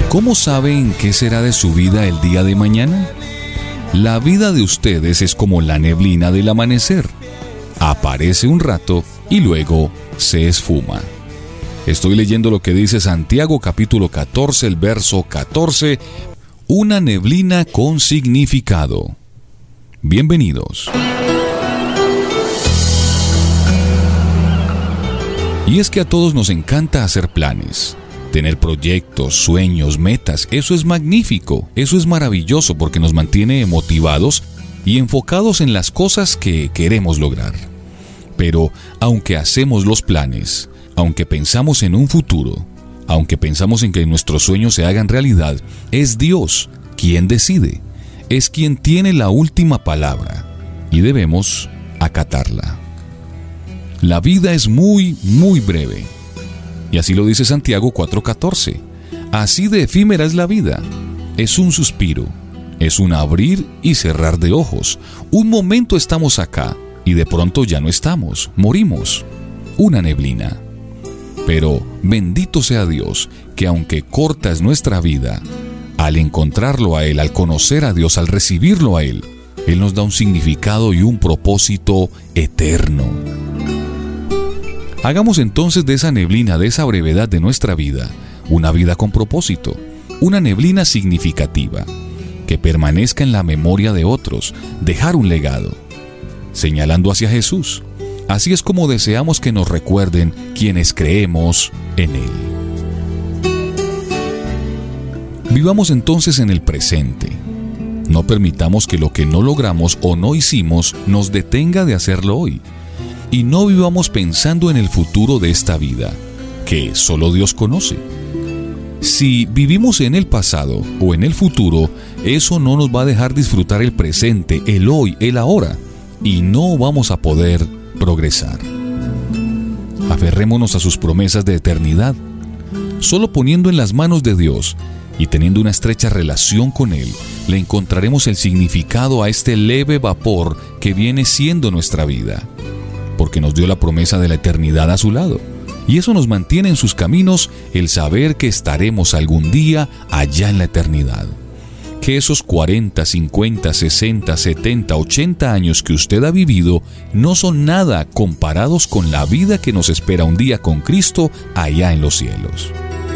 ¿Cómo saben qué será de su vida el día de mañana? La vida de ustedes es como la neblina del amanecer. Aparece un rato y luego se esfuma. Estoy leyendo lo que dice Santiago capítulo 14, el verso 14. Una neblina con significado. Bienvenidos. Y es que a todos nos encanta hacer planes. Tener proyectos, sueños, metas, eso es magnífico, eso es maravilloso porque nos mantiene motivados y enfocados en las cosas que queremos lograr. Pero aunque hacemos los planes, aunque pensamos en un futuro, aunque pensamos en que nuestros sueños se hagan realidad, es Dios quien decide, es quien tiene la última palabra y debemos acatarla. La vida es muy, muy breve. Y así lo dice Santiago 4:14. Así de efímera es la vida. Es un suspiro, es un abrir y cerrar de ojos. Un momento estamos acá y de pronto ya no estamos, morimos. Una neblina. Pero bendito sea Dios, que aunque corta es nuestra vida, al encontrarlo a Él, al conocer a Dios, al recibirlo a Él, Él nos da un significado y un propósito eterno. Hagamos entonces de esa neblina, de esa brevedad de nuestra vida, una vida con propósito, una neblina significativa, que permanezca en la memoria de otros, dejar un legado, señalando hacia Jesús. Así es como deseamos que nos recuerden quienes creemos en Él. Vivamos entonces en el presente. No permitamos que lo que no logramos o no hicimos nos detenga de hacerlo hoy. Y no vivamos pensando en el futuro de esta vida, que solo Dios conoce. Si vivimos en el pasado o en el futuro, eso no nos va a dejar disfrutar el presente, el hoy, el ahora, y no vamos a poder progresar. Aferrémonos a sus promesas de eternidad. Solo poniendo en las manos de Dios y teniendo una estrecha relación con Él, le encontraremos el significado a este leve vapor que viene siendo nuestra vida, porque nos dio la promesa de la eternidad a su lado. Y eso nos mantiene en sus caminos el saber que estaremos algún día allá en la eternidad. Que esos 40, 50, 60, 70, 80 años que usted ha vivido no son nada comparados con la vida que nos espera un día con Cristo allá en los cielos.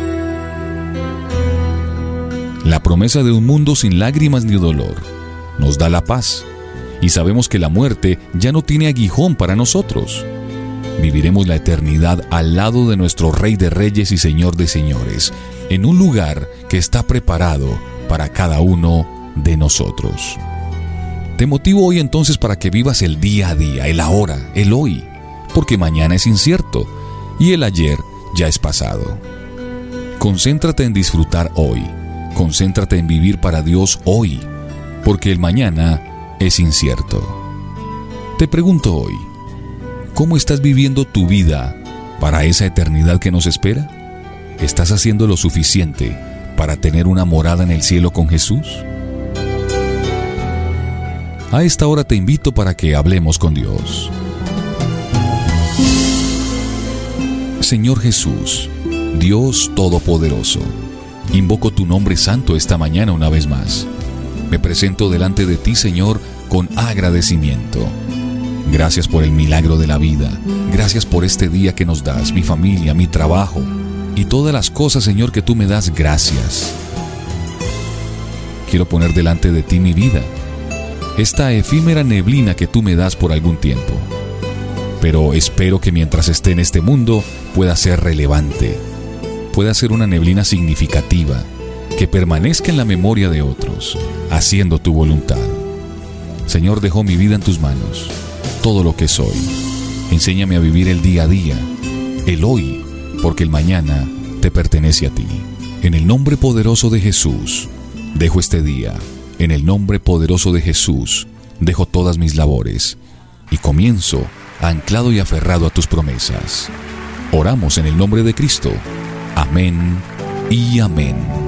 La promesa de un mundo sin lágrimas ni dolor nos da la paz. Y sabemos que la muerte ya no tiene aguijón para nosotros. Viviremos la eternidad al lado de nuestro Rey de Reyes y Señor de Señores, en un lugar que está preparado para cada uno de nosotros. Te motivo hoy entonces para que vivas el día a día, el ahora, el hoy, porque mañana es incierto y el ayer ya es pasado. Concéntrate en disfrutar hoy, concéntrate en vivir para Dios hoy, porque el mañana es incierto. Te pregunto hoy, ¿cómo estás viviendo tu vida para esa eternidad que nos espera? ¿Estás haciendo lo suficiente para tener una morada en el cielo con Jesús? A esta hora te invito para que hablemos con Dios. Señor Jesús, Dios Todopoderoso, invoco tu nombre santo esta mañana una vez más. Me presento delante de ti, Señor, con agradecimiento. Gracias por el milagro de la vida. Gracias por este día que nos das, mi familia, mi trabajo y todas las cosas, Señor, que tú me das. Gracias. Quiero poner delante de ti mi vida, esta efímera neblina que tú me das por algún tiempo. Pero espero que mientras esté en este mundo pueda ser relevante, pueda ser una neblina significativa, que permanezca en la memoria de otros, haciendo tu voluntad. Señor, dejo mi vida en tus manos, todo lo que soy. Enséñame a vivir el día a día, el hoy, porque el mañana te pertenece a ti. En el nombre poderoso de Jesús, dejo este día. En el nombre poderoso de Jesús, dejo todas mis labores y comienzo anclado y aferrado a tus promesas. Oramos en el nombre de Cristo. Amén y amén.